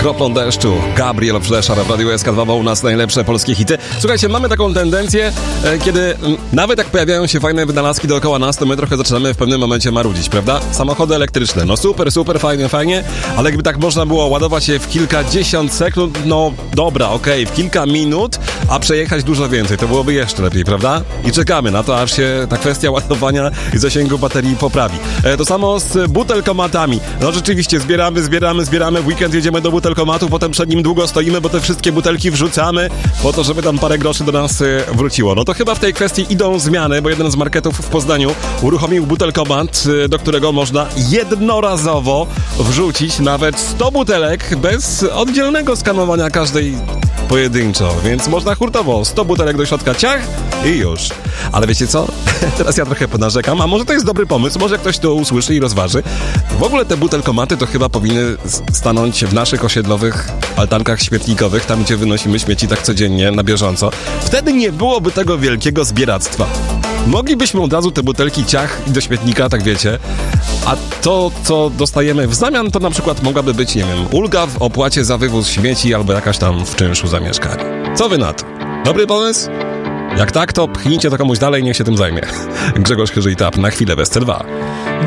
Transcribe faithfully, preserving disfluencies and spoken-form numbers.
kroplą deszczu. Gabriel Fleszar w Radiu S K dwa, bo u nas najlepsze polskie hity. Słuchajcie, mamy taką tendencję, e, kiedy m, nawet jak pojawiają się fajne wynalazki dookoła nas, to my trochę zaczynamy w pewnym momencie marudzić, prawda? Samochody elektryczne, no super, super, fajnie, fajnie, ale jakby tak można było ładować je w kilkadziesiąt sekund, no dobra, okej, okay, w kilka minut, a przejechać dużo więcej, to byłoby jeszcze lepiej, prawda? I czekamy na to, aż się ta kwestia ładowania i zasięgu baterii poprawi. E, to samo z butelkomatami. No rzeczywiście, zbieramy, zbieramy, zbieramy, w weekend jedziemy do butelkomatu, potem przed nim długo stoimy, bo te wszystkie butelki wrzucamy po to, żeby tam parę groszy do nas y, wróciło. No to chyba w tej kwestii idą zmiany, bo jeden z marketów w Poznaniu uruchomił butelkomat, y, do którego można jednorazowo wrzucić nawet sto butelek bez oddzielnego skanowania każdej pojedynczo, więc można hurtowo sto butelek do środka, ciach i już. Ale wiecie co? Teraz ja trochę ponarzekam, a może to jest dobry pomysł, może ktoś to usłyszy i rozważy. W ogóle te butelkomaty to chyba powinny stanąć w naszych osiedlowych altankach śmietnikowych, tam gdzie wynosimy śmieci tak codziennie, na bieżąco. Wtedy nie byłoby tego wielkiego zbieractwa. Moglibyśmy od razu te butelki ciach i do śmietnika, tak wiecie, a to, co dostajemy w zamian, to na przykład mogłaby być, nie wiem, ulga w opłacie za wywóz śmieci albo jakaś tam w czynszu za mieszkanie. Co wy na to? Dobry pomysł? Jak tak, to pchnijcie to komuś dalej, niech się tym zajmie. Grzegorz Chyży i Tap, na chwilę bez C dwa.